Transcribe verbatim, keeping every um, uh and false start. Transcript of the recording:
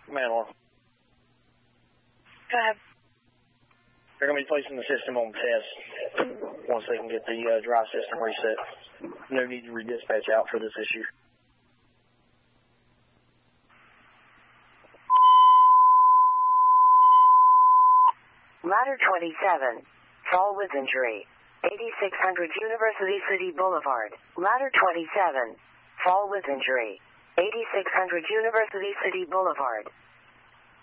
Man, or Go ahead. they're going to be placing the system on test once they can get the uh, drive system reset. No need to redispatch out for this issue. Ladder twenty-seven. Fall with injury. eighty-six hundred University City Boulevard. Ladder twenty-seven. Fall with injury. eighty-six hundred University City Boulevard.